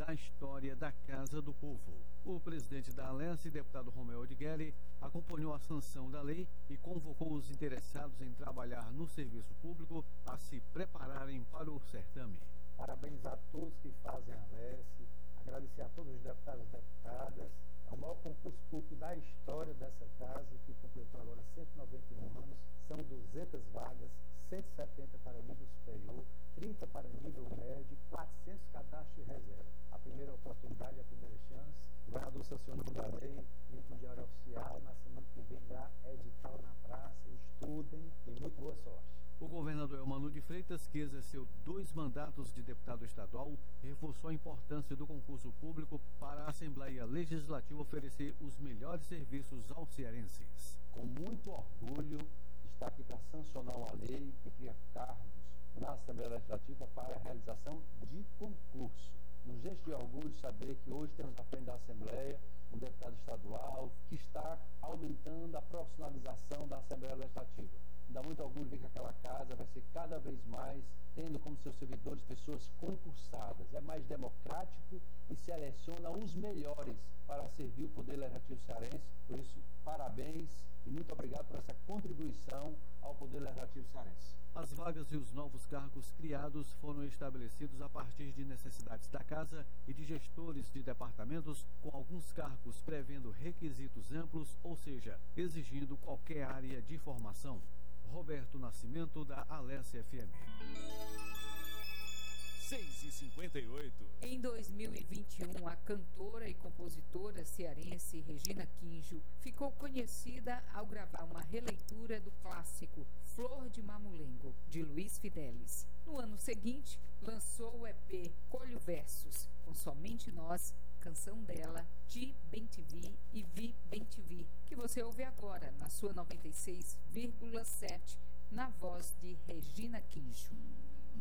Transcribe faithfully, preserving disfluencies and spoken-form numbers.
da história da Casa do Povo. O presidente da Alesse, deputado Romeu Odiguelli, acompanhou a sanção da lei e convocou os interessados em trabalhar no serviço público a se prepararem para o certame. Parabenizar todos que fazem a Alesse, agradecer a todos os deputados e deputadas. É o maior concurso público da história dessa casa, que completou agora cento e noventa e um anos. São duzentas vagas, cento e setenta para nível superior, trinta para nível médio, quatrocentos cadastros de reserva. A primeira oportunidade, a primeira chance. O governador sancionou da lei, indo para o Diário Oficial. Na semana que vem já é edital na praça. Estudem e muito boa sorte. O governador Eumano de Freitas, que exerceu dois mandatos de deputado estadual, reforçou a importância do concurso público para a Assembleia Legislativa oferecer os melhores serviços aos cearenses. Com muito orgulho, está aqui para sancionar uma lei que cria cargos na Assembleia Legislativa para a realização de concurso. Nos enche de orgulho saber que hoje temos à frente da Assembleia um deputado estadual que está aumentando a profissionalização da Assembleia Legislativa. Dá muito orgulho ver que aquela casa vai ser cada vez mais tendo como seus servidores pessoas concursadas. É mais democrático e seleciona os melhores para servir o Poder Legislativo cearense. Por isso, parabéns e muito obrigado por essa contribuição ao Poder Legislativo cearense. As vagas e os novos cargos criados foram estabelecidos a partir de necessidades da Casa e de gestores de departamentos, com alguns cargos prevendo requisitos amplos, ou seja, exigindo qualquer área de formação. Roberto Nascimento, da Alesse F M. seis e cinquenta e oito. Em dois mil e vinte e um, a cantora e compositora cearense Regina Quinjo ficou conhecida ao gravar uma releitura do clássico Flor de Mamulengo, de Luiz Fidelis. No ano seguinte, lançou o E P Colho Versos, com Somente Nós, canção dela, Ti Bem Te Vi e Vi Bem Te Vi, que você ouve agora na sua noventa e seis vírgula sete, na voz de Regina Quinjo.